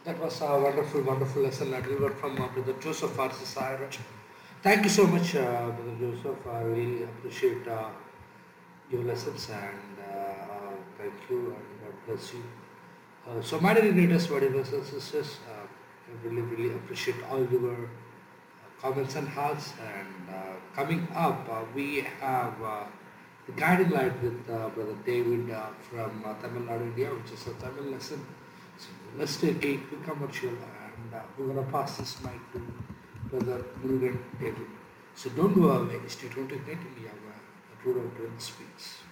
That was a wonderful, wonderful lesson that we got from Brother Joseph Farsi Sairaj. Thank you so much, Brother Joseph. I really appreciate your lessons and thank you and God bless you. So, my dear readers, my dear brothers and sisters, I really, really appreciate all your comments and hearts. And coming up, we have the guiding light with Brother David from Tamil Nadu, India, which is a Tamil lesson. So let's take a quick commercial and we're going to pass this mic to Brother Murugan David. So don't go away, stay tuned to Net India where the Rural Prince speaks.